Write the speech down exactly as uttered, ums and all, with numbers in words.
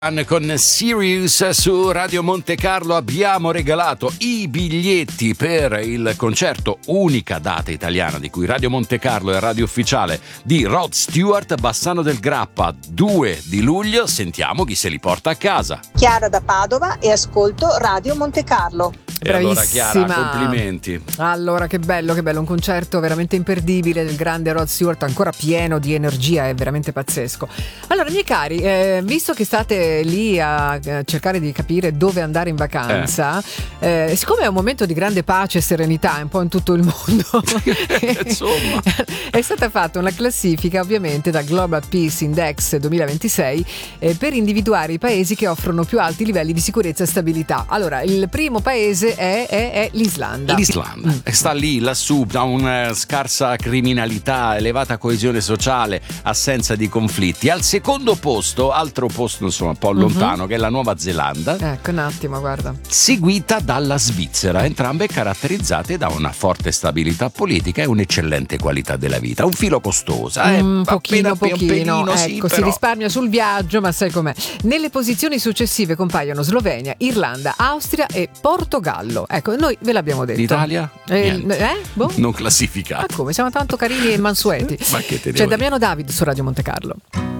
Con Sirius su Radio Monte Carlo abbiamo regalato i biglietti per il concerto, unica data italiana di cui Radio Monte Carlo è radio ufficiale, di Rod Stewart, Bassano del Grappa, due di luglio. Sentiamo chi se li porta a casa. Chiara da Padova e ascolto Radio Monte Carlo. E allora Chiara, complimenti. Allora, che bello, che bello, un concerto veramente imperdibile del grande Rod Stewart, ancora pieno di energia, è veramente pazzesco. Allora, miei cari, eh, visto che state lì a cercare di capire dove andare in vacanza, eh. Eh, siccome è un momento di grande pace e serenità un po' in tutto il mondo, insomma, è stata fatta una classifica ovviamente da Global Peace Index duemilaventisei eh, per individuare i paesi che offrono più alti livelli di sicurezza e stabilità. Allora, il primo paese È, è, è l'Islanda. L'Islanda mm. sta lì, lassù, da una scarsa criminalità, elevata coesione sociale, assenza di conflitti. Al secondo posto, altro posto insomma un po' lontano, mm-hmm. che è la Nuova Zelanda. Ecco, un attimo, guarda. Seguita dalla Svizzera, entrambe caratterizzate da una forte stabilità politica e un'eccellente qualità della vita. Un filo costosa, eh? Un pochino, appena, pochino. Pelino, ecco, sì, si però. risparmia sul viaggio, ma sai com'è. Nelle posizioni successive compaiono Slovenia, Irlanda, Austria e Portogallo. Ecco, noi ve l'abbiamo detto. L'Italia? Eh, eh? Boh? Non classificata. Ma come? Siamo tanto carini e mansueti. Ma che te devo C'è dire? Damiano David su Radio Monte Carlo.